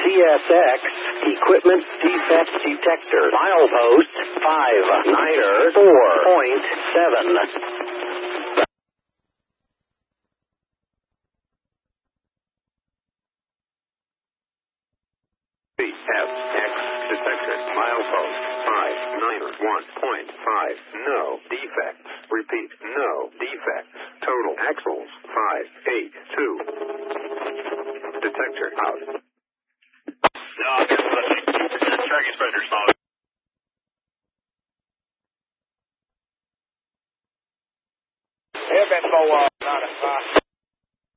CSX equipment defect detector. Milepost 5, Niner 4.7. CSX detector. Milepost 591.5. No defects. Repeat, no defects. Total axles 582. Detector out. No, this is tracking spreader small. Info